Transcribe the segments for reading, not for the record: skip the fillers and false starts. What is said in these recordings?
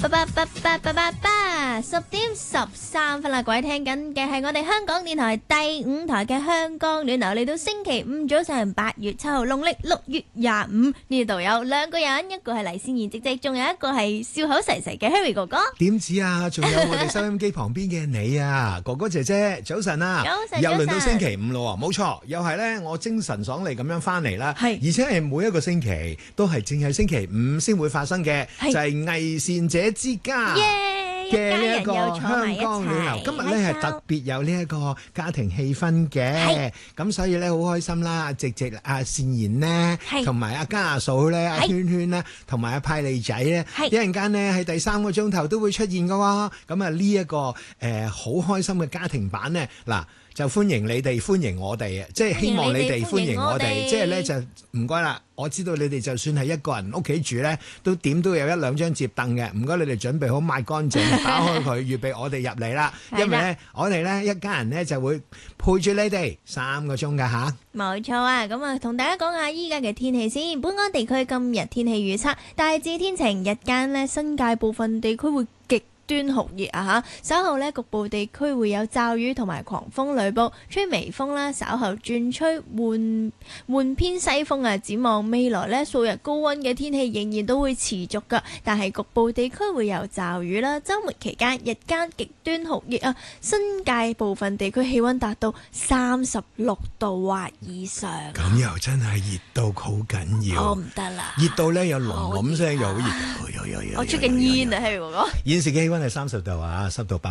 10:13啦，各位聽緊嘅係我哋香港電台第5台嘅香港暖流，嚟到星期五早上8月7號，農曆6月25，呢度有兩個人，一個係黎思妍姐姐，仲有一個係笑口噬噬嘅 Harry 哥哥。 點止啊？仲有我哋收音機旁邊嘅你啊，哥哥姐姐，早晨啊！ 早晨， 又輪到星期五咯，冇錯，又係咧，我精神爽利咁樣翻嚟啦。 係， 而且係每一個星期都係淨係星期五先會發生嘅，就係偽善者之家嘅呢一個香港暖流。今日咧係特別有呢一個家庭氣氛嘅，咁所以咧好開心啦！阿直直、阿善言呢，同埋阿家嫂咧、阿圈圈咧，同埋阿派利仔咧，一陣間呢喺第3個鐘頭都會出現㗎喎。咁啊呢一個好開心嘅家庭版咧，嗱。就歡迎你哋，歡迎我哋啊！即係希望你哋歡迎我哋，即係咧就唔該啦。我知道你哋就算係一個人屋企住咧，都點都有一兩張摺凳嘅。唔該，你哋準備好抹乾淨，打開佢，預備我哋入嚟啦。因為咧，我哋咧一家人咧就會陪住你哋3個鐘㗎吓。 冇錯啊！咁啊，同大家講下依家嘅天氣先。本港地區今日天氣預測大致天晴，日間咧新界部分地區會極端酷熱啊！稍後呢局部地區會有驟雨同埋狂風雷暴，吹微風啦。稍後轉吹緩偏西風啊！展望未來呢數日高溫嘅天氣仍然都會持續噶，但係局部地區會有驟雨啦。週末期間日間極端酷熱啊！新界部分地區氣溫達到36度或以上。 咁又真係熱到好緊要， 我唔得啦！ 熱到呢有隆隆聲又好熱。 我出緊煙啊，希哥哥。 現時嘅氣溫係30度啊，濕度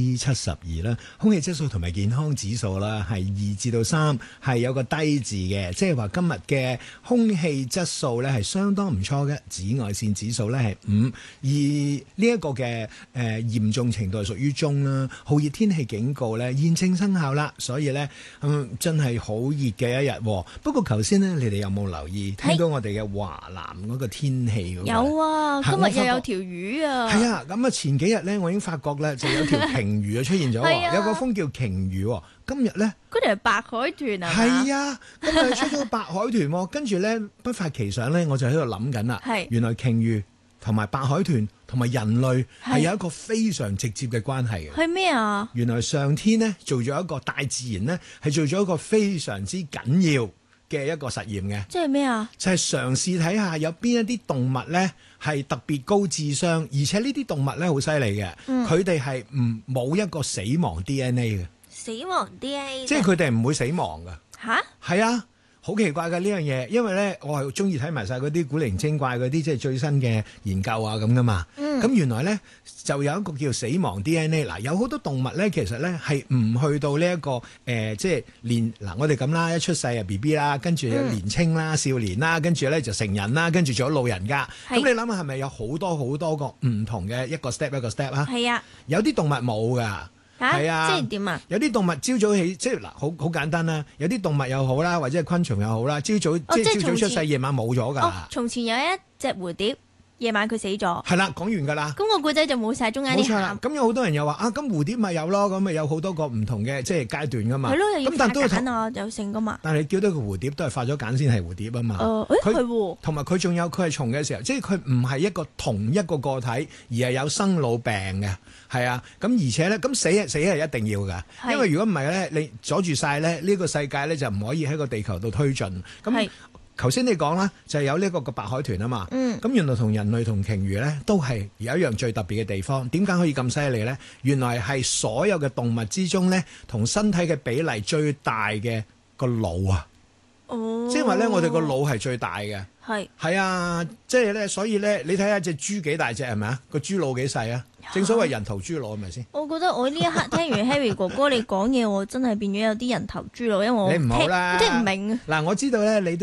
72%啦，空氣質素同埋健康指數啦係2至到3，係有個低字嘅，即係話今日嘅空氣質素咧係相當唔錯嘅，紫外線指數咧係5，而呢一個嘅嚴重程度係屬於中啦，酷熱天氣警告咧現正生效啦，所以咧真係好熱嘅一日。不過頭先呢，你哋有冇留意聽到我哋嘅華南嗰個天氣嗰個？ 有啊，今日又有條魚啊。 係啊，咁啊前幾日咧，我已經發覺咧就有條鯨魚啊出現咗，有個風叫鯨魚。今日咧， 嗰條係白海豚啊？ 係啊，今日出咗個白海豚，跟住咧不發奇想咧，我就喺度諗緊啦。原來鯨魚同埋白海豚同埋人類係有一個非常直接嘅關係嘅。係咩啊？原來上天呢做咗一個大自然呢係做咗一個非常之緊要嘅一個實驗嘅。即係咩啊？就係嘗試睇下有邊一啲動物咧係特別高智商，而且呢啲動物咧好犀利嘅，佢哋係冇一個死亡 DNA 嘅。死亡 DNA， 即係佢哋唔會死亡噶。吓？係啊，好奇怪嘅呢樣嘢，因為咧我係中意睇埋晒嗰啲古靈精怪嗰啲即係最新嘅研究啊咁噶嘛。咁原來咧就有一個叫死亡 DNA。嗱，有好多動物咧其實咧係唔去到呢一個即係年嗱我哋咁啦，一出世啊 BB 啦，跟住有年青啦、少年啦，跟住咧就成人啦，跟住仲有老人家。咁你諗下係咪有好多好多個唔同嘅一個 step 一個 step 啊？係啊，有啲動物冇噶。係啊，即係點啊？有啲動物朝早起，即係嗱，好簡單啦。有啲動物又好啦，或者係昆蟲又好啦，朝早即係朝早出世，夜晚冇咗噶。從前有一隻蝴蝶，夜晚佢死咗。係啦，講完噶啦。咁個故仔就冇晒中間啲。冇錯啦。咁有好多人又話啊，咁蝴蝶咪有咯，咁咪有好多個唔同嘅即係階段噶嘛。係咯，又要發繭啊，有性噶嘛。但係叫到個蝴蝶都係發咗繭先係蝴蝶啊嘛。佢同埋佢仲有佢係蟲嘅時候，即係佢唔係一個同一個個體，而係有生老病嘅。係啊，咁而且咧，咁死係一定要噶，因為如果唔係咧，你阻住晒咧，呢個世界咧就唔可以喺個地球度推進。咁頭先你講啦，就係有呢一個個白海豚啊嘛。咁原來同人類同鯨魚咧都係有一樣最特別嘅地方。點解可以咁犀利咧？原來係所有嘅動物之中咧，同身體嘅比例最大嘅個腦啊。即係話咧，我哋個腦係最大嘅。係啊，即係咧，所以咧，你睇下隻豬幾大隻係咪啊？個豬腦幾細啊？正所謂人頭豬腦係咪先？我覺得我呢一刻聽完 Harry 哥哥你講嘢，我真係變咗有啲人頭豬腦，因為我你唔好啦，即係唔明。嗱，我知道咧，你